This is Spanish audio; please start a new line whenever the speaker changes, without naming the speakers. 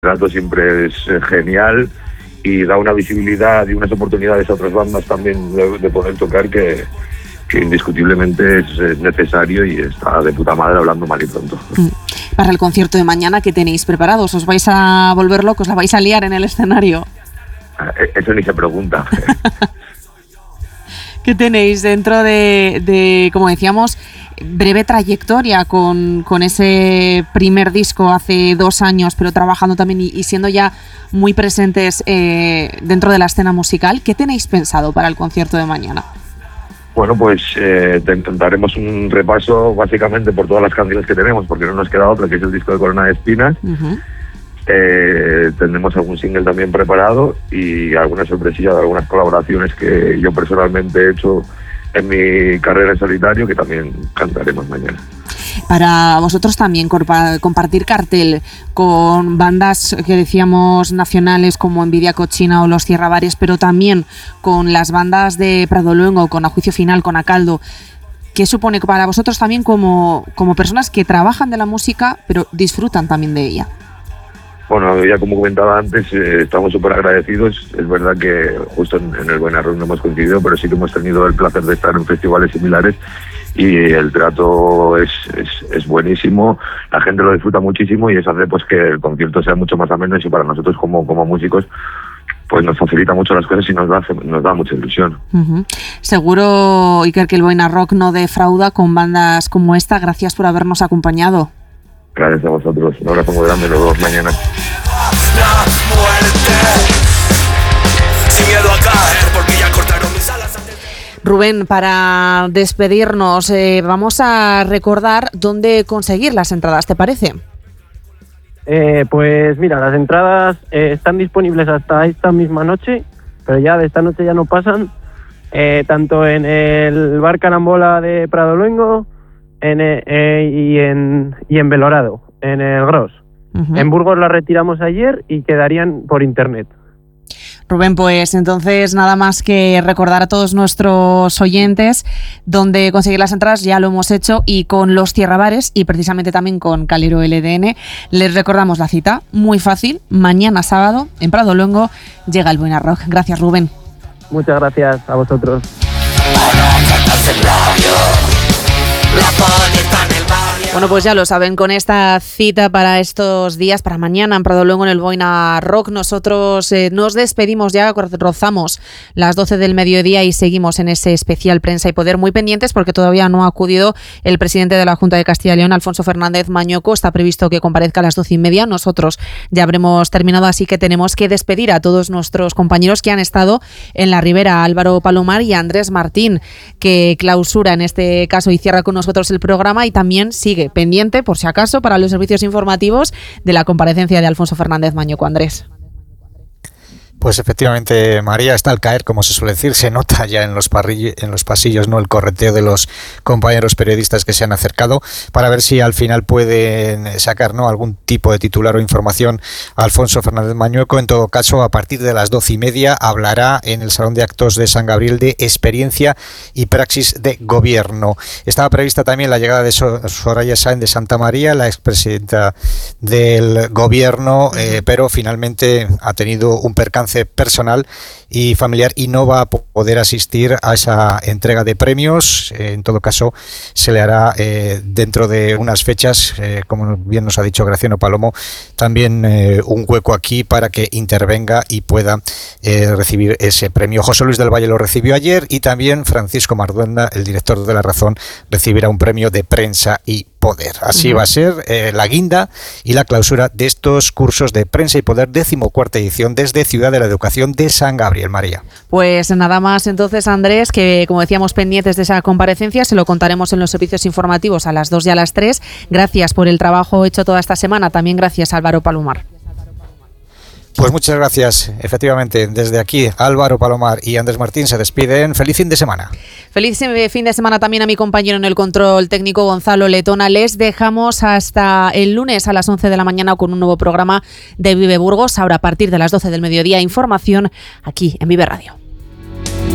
trato siempre es genial y da una visibilidad y unas oportunidades a otras bandas también de poder tocar que indiscutiblemente es necesario y está de puta madre hablando mal y pronto.
Para el concierto de mañana, ¿qué tenéis preparados? ¿Os vais a volver locos? ¿La vais a liar en el escenario?
Eso ni se pregunta.
¿Qué tenéis dentro de, como decíamos, breve trayectoria con ese primer disco hace 2 años, pero trabajando también y siendo ya muy presentes dentro de la escena musical? ¿Qué tenéis pensado para el concierto de mañana?
Bueno, pues intentaremos un repaso básicamente por todas las canciones que tenemos, porque no nos queda otra, que es el disco de Corona de Espinas. Uh-huh. Tendremos algún single también preparado y alguna sorpresilla de algunas colaboraciones que yo personalmente he hecho en mi carrera en solitario, que también cantaremos mañana.
Para vosotros también compartir cartel con bandas que decíamos nacionales como Envidia Cochina o Los Cierravares, pero también con las bandas de Pradoluengo, con A Juicio Final, con Acaldo, ¿qué supone para vosotros también como personas que trabajan de la música pero disfrutan también de ella?
Bueno, ya como comentaba antes, estamos súper agradecidos. Es verdad que justo en el Boina Rock no hemos coincidido, pero sí que hemos tenido el placer de estar en festivales similares y el trato es buenísimo, la gente lo disfruta muchísimo y eso hace pues que el concierto sea mucho más ameno y para nosotros como músicos pues nos facilita mucho las cosas y nos da mucha ilusión. Uh-huh.
Seguro, Iker, que el Boina Rock no defrauda con bandas como esta. Gracias por habernos acompañado.
Gracias a vosotros. Un abrazo muy grande, los dos mañana.
La muerte, sin miedo a caer, porque ya cortaron mis alas.
Rubén, para despedirnos, vamos a recordar dónde conseguir las entradas, ¿te parece?
Pues mira, las entradas están disponibles hasta esta misma noche, pero ya de esta noche ya no pasan, tanto en el Bar Carambola de Pradoluengo y en Belorado, en el Gros. Uh-huh. En Burgos las retiramos ayer y quedarían por internet.
Rubén, pues entonces nada más que recordar a todos nuestros oyentes dónde conseguir las entradas, ya lo hemos hecho, y con Los Cierravares y precisamente también con Calero LDN les recordamos la cita, muy fácil, mañana sábado en Pradoluengo llega el Boina Rock. Gracias, Rubén.
Muchas gracias a vosotros.
Bueno, pues ya lo saben, con esta cita para estos días, para mañana en Pradoluengo en el Boina Rock, nosotros nos despedimos ya, rozamos las 12 del mediodía y seguimos en ese especial Prensa y Poder, muy pendientes porque todavía no ha acudido el presidente de la Junta de Castilla y León, Alfonso Fernández Mañueco. Está previsto que comparezca a las 12:30. Nosotros ya habremos terminado, así que tenemos que despedir a todos nuestros compañeros que han estado en la Ribera, Álvaro Palomar y Andrés Martín, que clausura en este caso y cierra con nosotros el programa, y también sigue pendiente, por si acaso, para los servicios informativos de la comparecencia de Alfonso Fernández Mañueco. Andrés.
Pues efectivamente, María, está al caer, como se suele decir, se nota ya en los pasillos, ¿no?, el correteo de los compañeros periodistas que se han acercado para ver si al final pueden sacar, ¿no?, algún tipo de titular o información a Alfonso Fernández Mañueco. En todo caso, a partir de las 12:30 hablará en el Salón de Actos de San Gabriel de experiencia y praxis de gobierno. Estaba prevista también la llegada de Soraya Sáenz de Santa María, la expresidenta del gobierno, pero finalmente ha tenido un percance personal y familiar y no va a poder asistir a esa entrega de premios. En todo caso, se le hará dentro de unas fechas, como bien nos ha dicho Graciano Palomo, también un hueco aquí para que intervenga y pueda recibir ese premio. José Luis del Valle lo recibió ayer y también Francisco Marduenda, el director de La Razón, recibirá un premio de Prensa y Poder. Así va a ser la guinda y la clausura de estos cursos de Prensa y Poder, 14ª edición, desde Ciudad de la Educación de San Gabriel. María.
Pues nada más entonces, Andrés, que como decíamos, pendientes de esa comparecencia, se lo contaremos en los servicios informativos a las 2 y a las 3. Gracias por el trabajo hecho toda esta semana. También gracias, Álvaro Palomar.
Pues muchas gracias. Efectivamente, desde aquí, Álvaro Palomar y Andrés Martín se despiden. Feliz fin de semana.
Feliz fin de semana también a mi compañero en el control técnico, Gonzalo Letona. Les dejamos hasta el lunes a las 11 de la mañana con un nuevo programa de Vive Burgos. Ahora, a partir de las 12 del mediodía, información aquí en Vive Radio.